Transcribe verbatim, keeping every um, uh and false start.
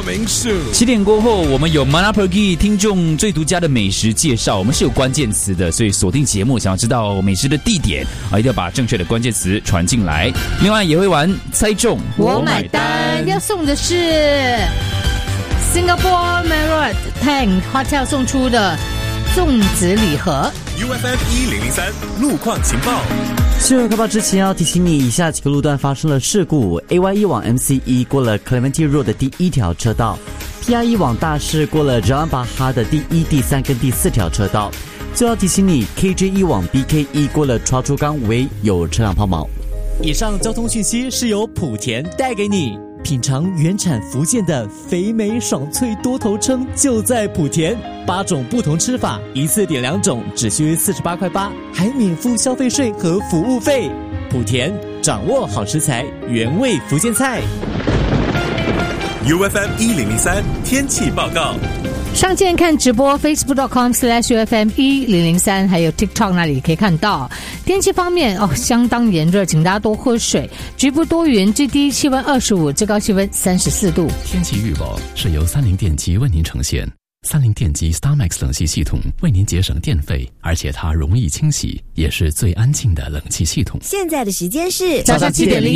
明数。 七点过后，我们有 Manapergi 听众最独家的美食介绍，我们是有关键词的，所以锁定节目，想要知道美食的地点啊，一定要把正确的关键词传进来。另外也会玩猜中我买单，要送的是 Singapore Marriott Tang Hotel 送出的粽子礼盒。 U F M 一零零三路况情报。 新闻开报之前要提醒你，以下几个路段发生了事故 ：A Y 一往 M C 一过了 Clementi Road 的第一条车道 ；P R 一往大士过了 Jalan Bahar 的第一、第三跟第四条车道。最后提醒你 ，K J 一往 B K 一过了 Choa Chu Kang Way 有车辆抛锚。 以上交通讯息是由莆田带给你。品尝原产福建的肥美爽脆多头称就在莆田，八种不同吃法，一次点两种，只需四十八块八，还免付消费税和服务费。莆田掌握好食材，原味福建菜。 U F M 一零零三天气报告。 上线看直播 facebook dot com slash U F M 一零零三，还有 TikTok 那里可以看到。天气方面哦，相当炎热，请大家多喝水。局部多云，最低气温二十五，最高气温三十四度。 天气预报是由三菱电机为您呈现。三菱电机 StarMax 冷气系统为您节省电费，而且它容易清洗，也是最安静的冷气系统。 现在的时间是早上七点零